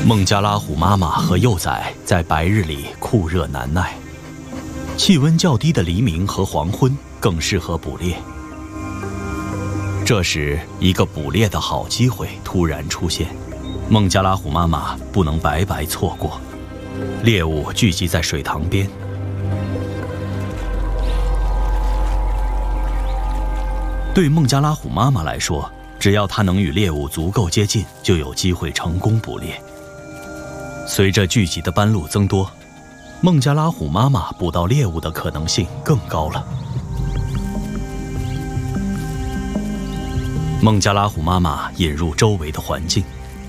孟加拉虎妈妈和幼崽在白日里酷热难耐，气温较低的黎明和黄昏更适合捕猎。这时，一个捕猎的好机会突然出现，孟加拉虎妈妈不能白白错过。猎物聚集在水塘边，对孟加拉虎妈妈来说，只要它能与猎物足够接近，就有机会成功捕猎。随着聚集的斑鹿增多，孟加拉虎妈妈捕到猎物的可能性更高了。孟加拉虎妈妈引入周围的环境，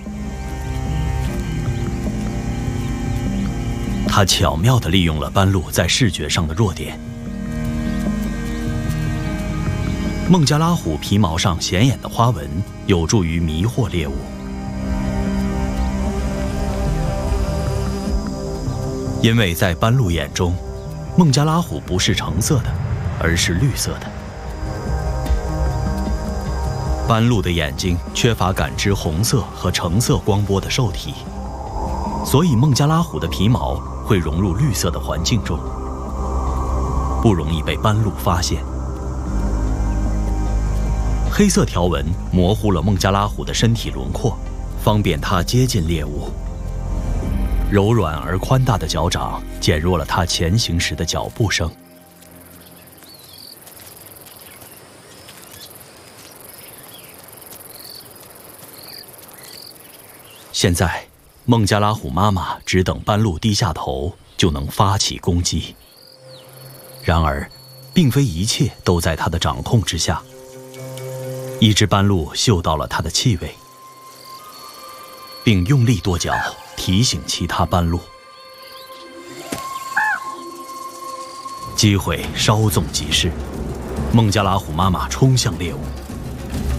它巧妙地利用了斑鹿在视觉上的弱点。孟加拉虎皮毛上显眼的花纹有助于迷惑猎物。因为在斑鹿眼中，孟加拉虎不是橙色的，而是绿色的。斑鹿的眼睛缺乏感知红色和橙色光波的受体，所以孟加拉虎的皮毛会融入绿色的环境中，不容易被斑鹿发现。黑色条纹模糊了孟加拉虎的身体轮廓，方便它接近猎物。柔软而宽大的脚掌减弱了它前行时的脚步声。现在，孟加拉虎妈妈只等斑鹿低下头，就能发起攻击。然而，并非一切都在它的掌控之下。一只斑鹿嗅到了它的气味，并用力跺脚提醒其他斑鹿。机会稍纵即逝，孟加拉虎妈妈冲向猎物。